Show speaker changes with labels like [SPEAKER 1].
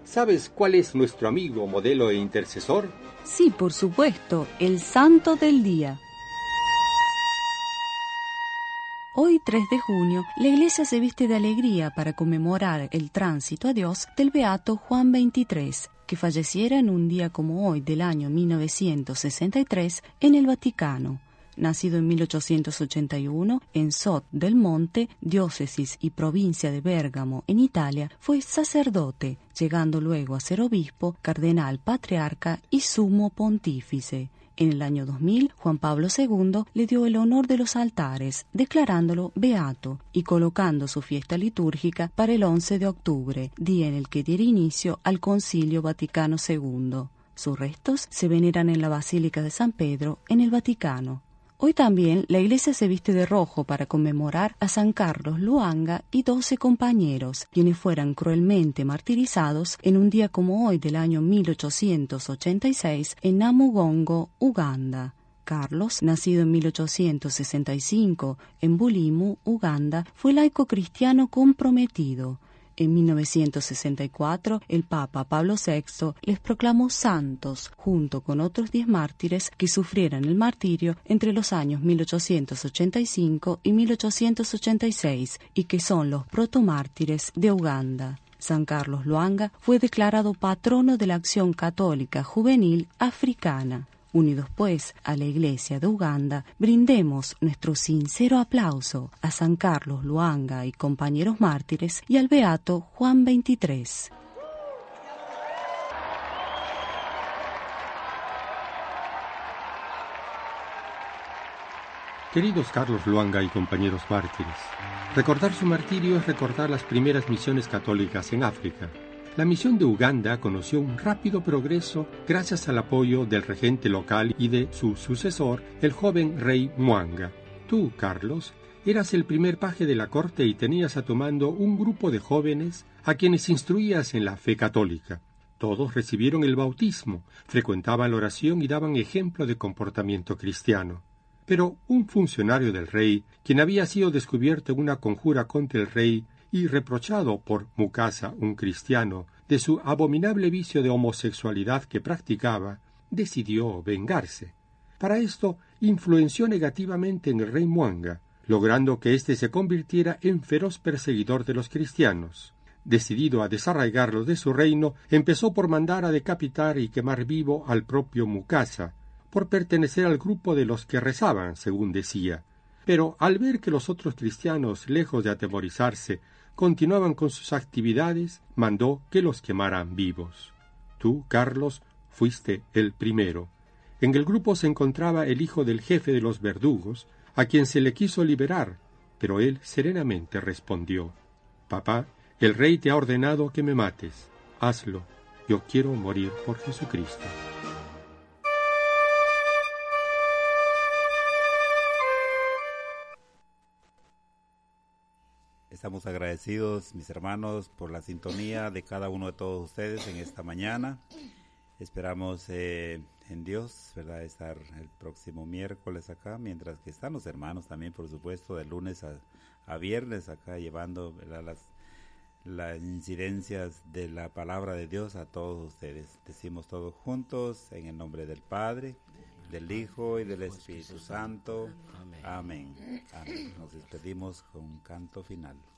[SPEAKER 1] ¿Sabes cuál es nuestro amigo, modelo e intercesor?
[SPEAKER 2] Sí, por supuesto, el Santo del Día. Hoy, 3 de junio, la Iglesia se viste de alegría para conmemorar el tránsito a Dios del beato Juan XXIII, que falleciera en un día como hoy del año 1963 en el Vaticano. Nacido en 1881 en Sot del Monte, diócesis y provincia de Bérgamo, en Italia, fue sacerdote, llegando luego a ser obispo, cardenal, patriarca y sumo pontífice. En el año 2000, Juan Pablo II le dio el honor de los altares, declarándolo beato y colocando su fiesta litúrgica para el 11 de octubre, día en el que diera inicio al Concilio Vaticano II. Sus restos se veneran en la Basílica de San Pedro, en el Vaticano. Hoy también la Iglesia se viste de rojo para conmemorar a San Carlos Luanga y 12 compañeros, quienes fueran cruelmente martirizados en un día como hoy del año 1886 en Namugongo, Uganda. Carlos, nacido en 1865 en Bulimu, Uganda, fue laico cristiano comprometido. En 1964, el Papa Pablo VI les proclamó santos, junto con otros 10 mártires que sufrieran el martirio entre los años 1885 y 1886, y que son los protomártires de Uganda. San Carlos Luanga fue declarado patrono de la Acción Católica Juvenil Africana. Unidos pues a la Iglesia de Uganda, brindemos nuestro sincero aplauso a San Carlos Luanga y compañeros mártires y al beato Juan XXIII.
[SPEAKER 1] Queridos Carlos Luanga y compañeros mártires, recordar su martirio es recordar las primeras misiones católicas en África. La misión de Uganda conoció un rápido progreso gracias al apoyo del regente local y de su sucesor, el joven rey Mwanga. Tú, Carlos, eras el primer paje de la corte y tenías a tu mando un grupo de jóvenes a quienes instruías en la fe católica. Todos recibieron el bautismo, frecuentaban la oración y daban ejemplo de comportamiento cristiano. Pero un funcionario del rey, quien había sido descubierto en una conjura contra el rey, y reprochado por Mukasa, un cristiano, de su abominable vicio de homosexualidad que practicaba, decidió vengarse. Para esto, influenció negativamente en el rey Mwanga, logrando que éste se convirtiera en feroz perseguidor de los cristianos. Decidido a desarraigarlos de su reino, empezó por mandar a decapitar y quemar vivo al propio Mukasa, por pertenecer al grupo de los que rezaban, según decía. Pero al ver que los otros cristianos, lejos de atemorizarse, continuaban con sus actividades, mandó que los quemaran vivos. Tú, Carlos, fuiste el primero. En el grupo se encontraba el hijo del jefe de los verdugos, a quien se le quiso liberar, pero él serenamente respondió: «Papá, el rey te ha ordenado que me mates. Hazlo. Yo quiero morir por Jesucristo».
[SPEAKER 3] Estamos agradecidos, mis hermanos, por la sintonía de cada uno de todos ustedes en esta mañana. Esperamos en Dios, ¿verdad?, estar el próximo miércoles acá, mientras que están los hermanos también, por supuesto, de lunes a viernes acá, llevando, ¿verdad?, las incidencias de la palabra de Dios a todos ustedes. Decimos todos juntos, en el nombre del Padre, del Hijo y del Espíritu Santo. Amén. Amén. Nos despedimos con un canto final.